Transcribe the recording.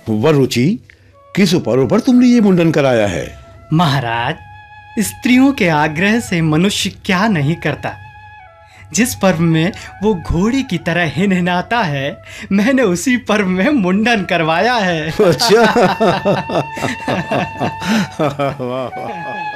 वरुचि, किस पर्व पर तुमने ये मुंडन कराया है? महाराज, स्त्रियों के आग्रह से मनुष्य क्या नहीं करता। जिस पर्व में वो घोड़ी की तरह हिनहिनाता है, मैंने उसी पर्व में मुंडन करवाया है। अच्छा। वाह वाह।